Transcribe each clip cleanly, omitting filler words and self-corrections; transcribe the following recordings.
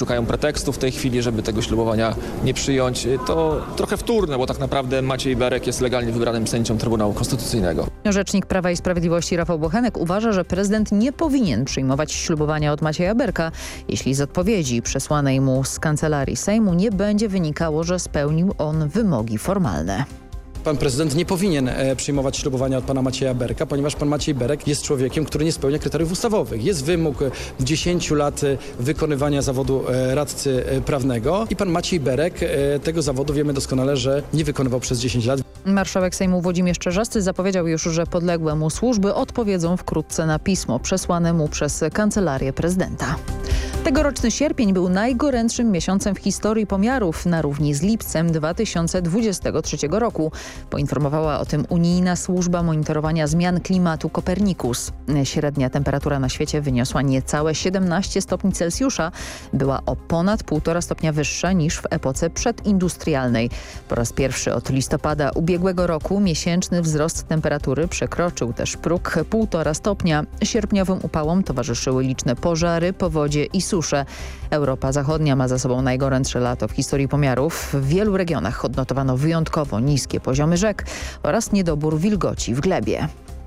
szukają pretekstu w tej chwili, żeby tego ślubowania nie przyjąć. To trochę wtórne, bo tak naprawdę Maciej Berek jest legalnie wybranym sędzią Trybunału Konstytucyjnego. Rzecznik Prawa i Sprawiedliwości Rafał Bochenek uważa, że prezydent nie powinien przyjmować ślubowania od Macieja Berka, jeśli z odpowiedzi przesłanej mu z Kancelarii Sejmu nie będzie wynikało, że spełnił on wymogi formalne. Pan prezydent nie powinien przyjmować ślubowania od pana Macieja Berka, ponieważ pan Maciej Berek jest człowiekiem, który nie spełnia kryteriów ustawowych. Jest wymóg 10 lat wykonywania zawodu radcy prawnego i pan Maciej Berek tego zawodu wiemy doskonale, że nie wykonywał przez 10 lat. Marszałek Sejmu Włodzimierz Czarzasty zapowiedział już, że podległe mu służby odpowiedzą wkrótce na pismo przesłane mu przez Kancelarię Prezydenta. Tegoroczny sierpień był najgorętszym miesiącem w historii pomiarów na równi z lipcem 2023 roku. Poinformowała o tym unijna służba monitorowania zmian klimatu Copernicus. Średnia temperatura na świecie wyniosła niecałe 17 stopni Celsjusza. Była o ponad 1,5 stopnia wyższa niż w epoce przedindustrialnej. Po raz pierwszy od listopada ubiegłego roku miesięczny wzrost temperatury przekroczył też próg 1,5 stopnia. Sierpniowym upałom towarzyszyły liczne pożary, powodzie i susze. Europa Zachodnia ma za sobą najgorętsze lato w historii pomiarów. W wielu regionach odnotowano wyjątkowo niskie poziomy rzek oraz niedobór wilgoci w glebie.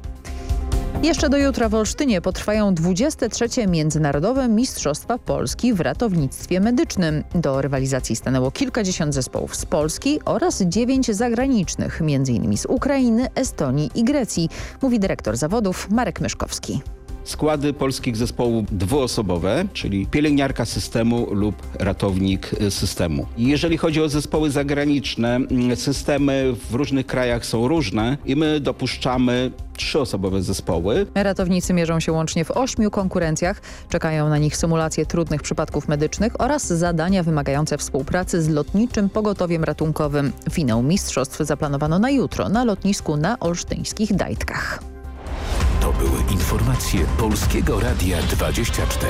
Jeszcze do jutra w Olsztynie potrwają 23. Międzynarodowe Mistrzostwa Polski w ratownictwie medycznym. Do rywalizacji stanęło kilkadziesiąt zespołów z Polski oraz 9 zagranicznych, m.in. z Ukrainy, Estonii i Grecji, mówi dyrektor zawodów Marek Myszkowski. Składy polskich zespołów dwuosobowe, czyli pielęgniarka systemu lub ratownik systemu. Jeżeli chodzi o zespoły zagraniczne, systemy w różnych krajach są różne i my dopuszczamy 3-osobowe zespoły. Ratownicy mierzą się łącznie w 8 konkurencjach. Czekają na nich symulacje trudnych przypadków medycznych oraz zadania wymagające współpracy z lotniczym pogotowiem ratunkowym. Finał mistrzostw zaplanowano na jutro na lotnisku na olsztyńskich Dajtkach. To były informacje Polskiego Radia 24.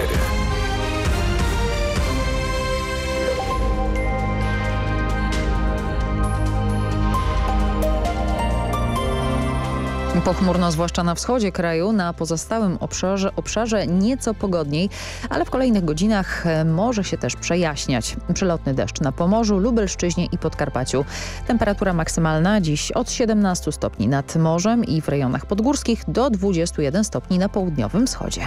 Pochmurno zwłaszcza na wschodzie kraju, na pozostałym obszarze nieco pogodniej, ale w kolejnych godzinach może się też przejaśniać. Przelotny deszcz na Pomorzu, Lubelszczyźnie i Podkarpaciu. Temperatura maksymalna dziś od 17 stopni nad morzem i w rejonach podgórskich do 21 stopni na południowym wschodzie.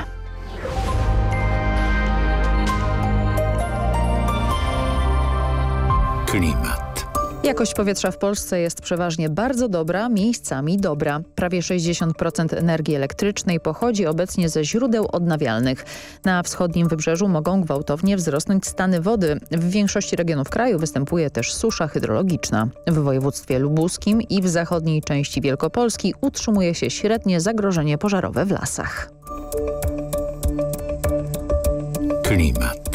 Klimat. Jakość powietrza w Polsce jest przeważnie bardzo dobra, miejscami dobra. Prawie 60% energii elektrycznej pochodzi obecnie ze źródeł odnawialnych. Na wschodnim wybrzeżu mogą gwałtownie wzrosnąć stany wody. W większości regionów kraju występuje też susza hydrologiczna. W województwie lubuskim i w zachodniej części Wielkopolski utrzymuje się średnie zagrożenie pożarowe w lasach. Klimat.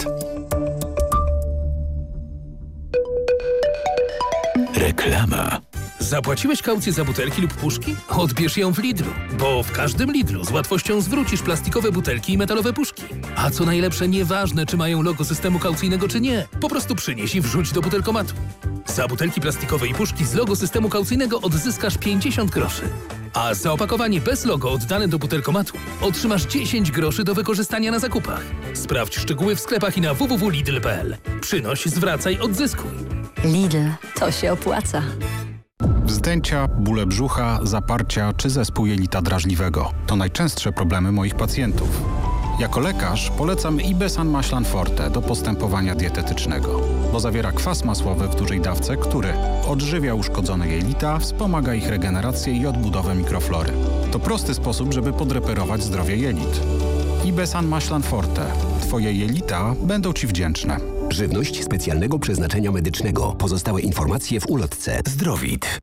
Reklama. Zapłaciłeś kaucję za butelki lub puszki? Odbierz ją w Lidlu, bo w każdym Lidlu z łatwością zwrócisz plastikowe butelki i metalowe puszki. A co najlepsze, nieważne czy mają logo systemu kaucyjnego czy nie, po prostu przynieś i wrzuć do butelkomatu. Za butelki plastikowe i puszki z logo systemu kaucyjnego odzyskasz 50 groszy. A za opakowanie bez logo oddane do butelkomatu otrzymasz 10 groszy do wykorzystania na zakupach. Sprawdź szczegóły w sklepach i na www.lidl.pl. Przynoś, zwracaj, odzyskuj. Lidl, to się opłaca. Wzdęcia, bóle brzucha, zaparcia czy zespół jelita drażliwego to najczęstsze problemy moich pacjentów. Jako lekarz polecam Ibesan Maślan Forte do postępowania dietetycznego, bo zawiera kwas masłowy w dużej dawce, który odżywia uszkodzone jelita, wspomaga ich regenerację i odbudowę mikroflory. To prosty sposób, żeby podreperować zdrowie jelit. Ibesan Maślan Forte. Twoje jelita będą Ci wdzięczne. Żywność specjalnego przeznaczenia medycznego. Pozostałe informacje w ulotce. Zdrowit.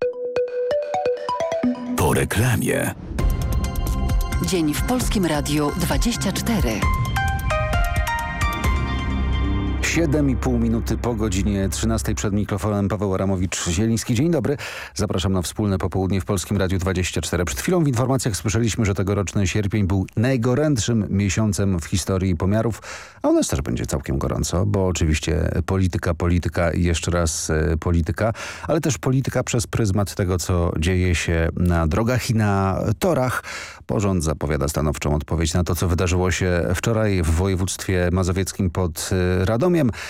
Po reklamie. Dzień w Polskim Radiu 24. 7,5 minuty po godzinie 13 przed mikrofonem Paweł Aramowicz-Zieliński. Dzień dobry. Zapraszam na wspólne popołudnie w Polskim Radiu 24. Przed chwilą w informacjach słyszeliśmy, że tegoroczny sierpień był najgorętszym miesiącem w historii pomiarów, a u nas też będzie całkiem gorąco, bo oczywiście polityka i jeszcze raz polityka, ale też polityka przez pryzmat tego, co dzieje się na drogach i na torach. Porząd zapowiada stanowczą odpowiedź na to, co wydarzyło się wczoraj w województwie mazowieckim pod Radomiem.